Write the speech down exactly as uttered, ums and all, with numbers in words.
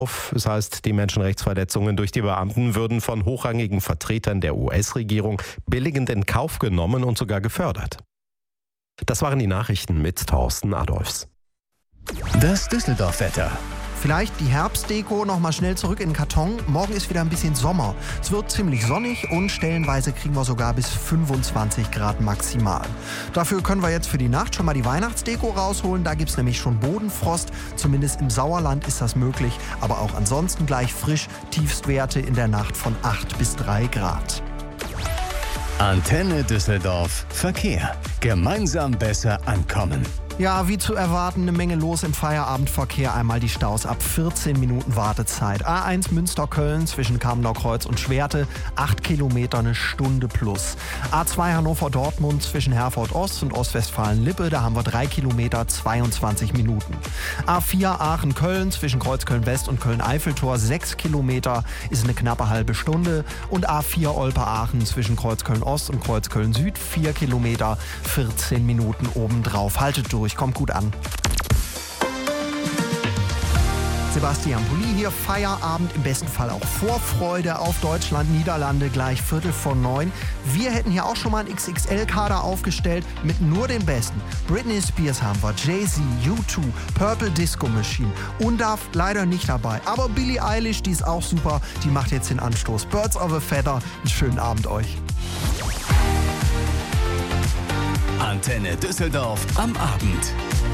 Das heißt, die Menschenrechtsverletzungen durch die Beamten würden von hochrangigen Vertretern der U S-Regierung billigend in Kauf genommen und sogar gefördert. Das waren die Nachrichten mit Thorsten Adolfs. Das Düsseldorf-Wetter. Vielleicht die Herbstdeko noch mal schnell zurück in den Karton. Morgen ist wieder ein bisschen Sommer. Es wird ziemlich sonnig und stellenweise kriegen wir sogar bis fünfundzwanzig Grad maximal. Dafür können wir jetzt für die Nacht schon mal die Weihnachtsdeko rausholen. Da gibt es nämlich schon Bodenfrost. Zumindest im Sauerland ist das möglich. Aber auch ansonsten gleich frisch. Tiefstwerte in der Nacht von acht bis drei Grad. Antenne Düsseldorf. Verkehr. Gemeinsam besser ankommen. Ja, wie zu erwarten, eine Menge los im Feierabendverkehr. Einmal die Staus ab vierzehn Minuten Wartezeit. A eins Münster-Köln zwischen Kamener Kreuz und Schwerte, acht Kilometer, eine Stunde plus. A zwei Hannover-Dortmund zwischen Herford-Ost und Ostwestfalen-Lippe, da haben wir drei Kilometer, zweiundzwanzig Minuten. A vier Aachen-Köln zwischen Kreuzköln-West und Köln-Eiffeltor, sechs Kilometer, ist eine knappe halbe Stunde. Und A vier Olpe-Aachen zwischen Kreuzköln-Ost und Kreuzköln-Süd, vier Kilometer, vierzehn Minuten obendrauf. Haltet durch. Kommt gut an. Sebastian Pulli hier, Feierabend, im besten Fall auch Vorfreude auf Deutschland, Niederlande, gleich Viertel vor neun. Wir hätten hier auch schon mal einen X X L-Kader aufgestellt mit nur den Besten. Britney Spears haben wir, Jay-Z, U zwei, Purple Disco Machine, Undav leider nicht dabei. Aber Billie Eilish, die ist auch super, die macht jetzt den Anstoß. Birds of a Feather, einen schönen Abend euch. Antenne Düsseldorf am Abend.